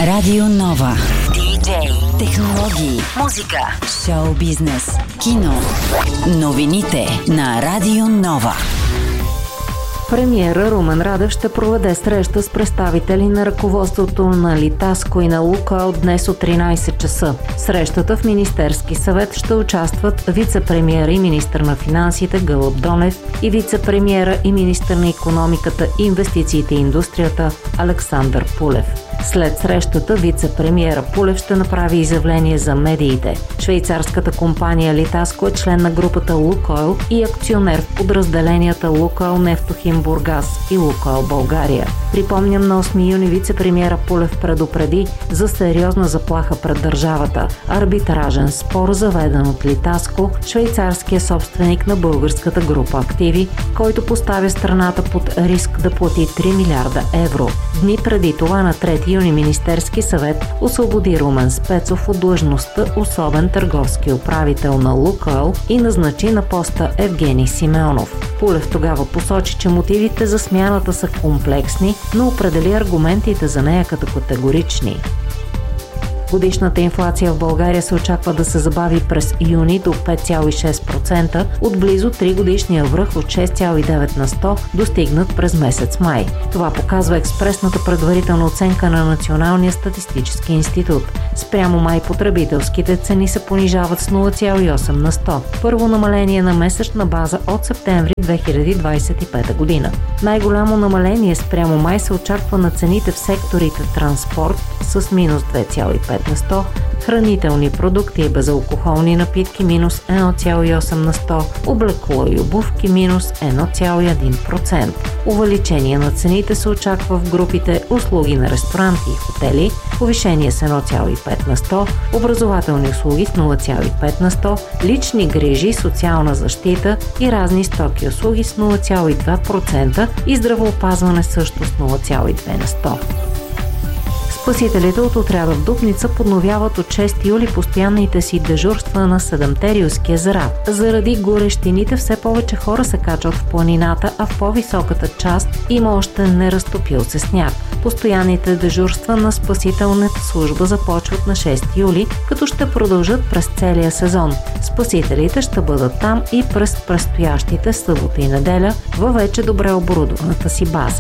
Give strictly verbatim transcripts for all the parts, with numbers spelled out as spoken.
Радио Нова. Диджей, технологии, музика, шоу бизнес, кино. Новините на Радио Нова. Премиера Румен Радев ще проведе среща с представители на ръководството на Литаско и на Лукойл днес от тринайсет часа. В срещата в Министерски съвет ще участват вице-премиера и министър на финансите Гълъб Донев и вице-премиера и министър на икономиката, инвестициите и индустрията Александър Пулев. След срещата вице-премиера Пулев ще направи изявление за медиите. Швейцарската компания Литаско е член на групата Лукойл и акционер в подразделенията Лукойл Нефтохим Бургас и Лукойл България. Припомням, на осми юни вице-премиера Пулев предупреди за сериозна заплаха пред държавата. Арбитражен спор, заведен от Литаско, швейцарския собственик на българската група активи, който поставя страната под риск да плати три милиарда евро. Дни преди това, на трети юни, Министерски съвет освободи Румен Спецов от длъжността особен търговски управител на Лукойл и назначи на поста Евгений Симеонов. Пулев тогава посочи, че мотивите за смяната са комплексни, но определи аргументите за нея като категорични. Годишната инфлация в България се очаква да се забави през юни до пет цяло и шест процента от близо три годишния връх от шест цяло и девет на сто, достигнат през месец май. Това показва експресната предварителна оценка на Националния статистически институт. Спрямо май потребителските цени се понижават с нула цяло и осем на сто. Първо намаление на месечна база от септември две хиляди двайсет и пета година. Най-голямо намаление спрямо май се очаква на цените в секторите транспорт с минус две цяло и пет на сто, хранителни продукти и безалкохолни напитки минус едно цяло и осем на сто, облекло и обувки минус едно цяло и един процента. Увеличение на цените се очаква в групите услуги на ресторанти и хотели, повишение с едно цяло и пет на сто, образователни услуги с нула цяло и пет на сто, лични грижи, социална защита и разни стоки и услуги с нула цяло и два процента и здравеопазване също с нула цяло и две на сто. Спасителите от отряда в Дупница подновяват от шести юли постоянните си дежурства на седемте рилски езера. Заради горещините все повече хора се качват в планината, а в по-високата част има още неразтопил се сняг. Постоянните дежурства на спасителната служба започват на шести юли, като ще продължат през целия сезон. Спасителите ще бъдат там и през предстоящите събота и неделя във вече добре оборудваната си база.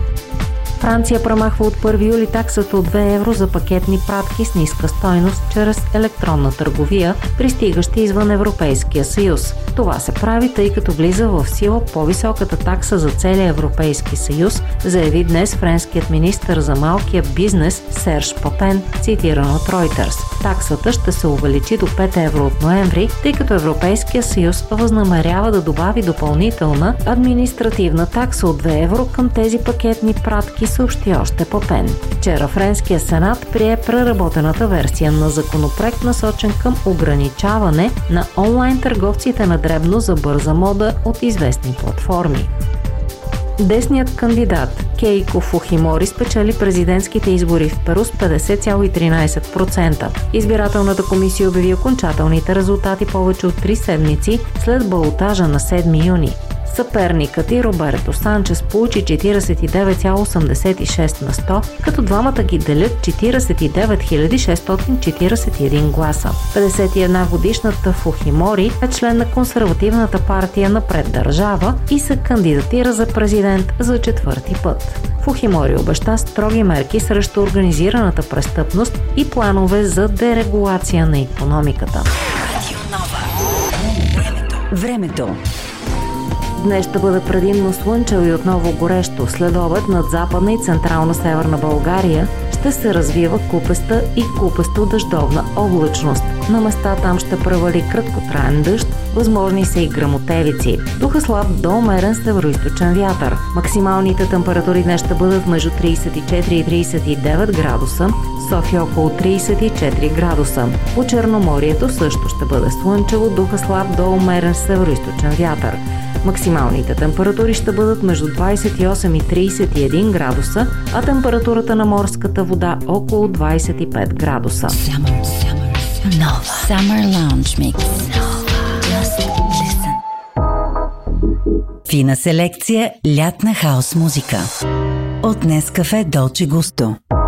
Франция премахва от първи юли таксата от две евро за пакетни пратки с ниска стойност чрез електронна търговия, пристигащи извън Европейския съюз. Това се прави, тъй като влиза в сила по-високата такса за целия Европейски съюз, заяви днес френският министър за малкия бизнес Серж Папен, цитиран от Reuters. Таксата ще се увеличи до пет евро от ноември, тъй като Европейския съюз възнамерява да добави допълнителна административна такса от две евро към тези пакетни пратки, съобщи още Папен. Вчера Френския сенат прие преработената версия на законопроект, насочен към ограничаване на онлайн търговците на дребно за бърза мода от известни платформи. Десният кандидат Кейко Фухимори спечели президентските избори в Перу с петдесет цяло и тринайсет процента. Избирателната комисия обяви окончателните резултати повече от три седмици след балотажа на седми юни. Съперникът и Роберто Санчес получи четирийсет и девет цяло осемдесет и шест на сто, като двамата ги делят четирийсет и девет хиляди шестстотин четирийсет и един гласа. петдесет и една годишната Фухимори е член на консервативната партия Напред държава и се кандидатира за президент за четвърти път. Фухимори обеща строги мерки срещу организираната престъпност и планове за дерегулация на икономиката. Времето. Днес ще бъде предимно слънчево и отново горещо. След обед над западна и централна северна България ще се развива купеста и купесто дъждовна облачност. На места там ще превали краткотраен дъжд, възможни са и гръмотевици. Духа слаб до умерен североизточен вятър. Максималните температури днес ще бъдат между трийсет и четири и трийсет и девет градуса, София около трийсет и четири градуса. По Черноморието също ще бъде слънчево, духа слаб до умерен североизточен вятър. Максималните температури ще бъдат между двайсет и осем и трийсет и един градуса, а температурата на морската вода около двайсет и пет градуса. Summer, summer, Nova. Summer Lounge Mix. Just listen. Фина селекция лятна хаус музика. От Нескафе Долче Густо.